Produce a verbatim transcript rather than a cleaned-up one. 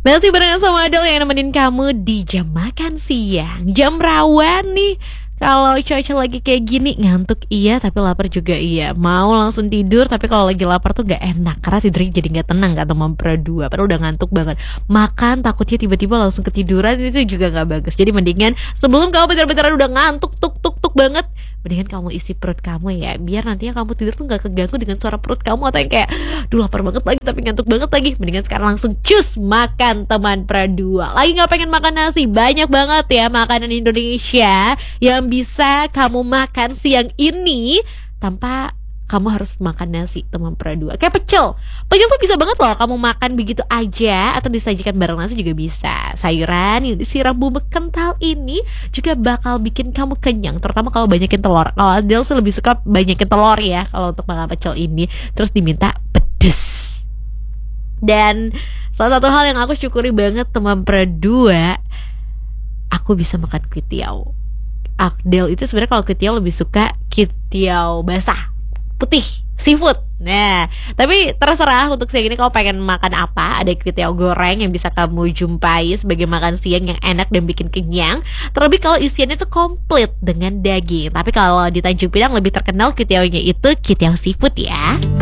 Masih barengan sama Adel yang nemenin kamu di jam makan siang. Jam rawan nih. Kalau cuaca lagi kayak gini, ngantuk iya tapi lapar juga iya. Mau langsung tidur tapi kalau lagi lapar tuh gak enak, karena tidurnya jadi gak tenang kata Mempra dua. Padahal udah ngantuk banget. Makan takutnya tiba-tiba langsung ketiduran, itu juga gak bagus. Jadi mendingan sebelum kamu bentar-bentar udah ngantuk tuk tuk tuk banget, mendingan kamu isi perut kamu ya, biar nantinya kamu tidur tuh gak keganggu dengan suara perut kamu atau yang kayak duh lapar banget lagi tapi ngantuk banget lagi. Mendingan sekarang langsung cus makan teman Pra dua. Lagi gak pengen makan nasi, banyak banget ya makanan Indonesia yang bisa kamu makan siang ini tanpa kamu harus makan nasi teman Pra dua. Kayak pecel. Pecel tuh bisa banget loh kamu makan begitu aja atau disajikan bareng nasi juga bisa. Sayuran yang disiram bumbu kental ini juga bakal bikin kamu kenyang, terutama kalau banyakin telur. Kalau Adel sih lebih suka banyakin telur ya kalau untuk makan pecel ini. Terus diminta pedes. Dan salah satu hal yang aku syukuri banget teman Pra dua, aku bisa makan kuitiau. Adel itu sebenarnya kalau kuitiau lebih suka kuitiau basah, putih, seafood. Nah, tapi terserah untuk siang ini kamu pengen makan apa. Ada kuitiau goreng yang bisa kamu jumpai sebagai makan siang yang enak dan bikin kenyang. Terlebih kalau isiannya tuh komplit dengan daging. Tapi kalau di Tanjung Pinang lebih terkenal kuitiaunya itu kuitiau seafood ya.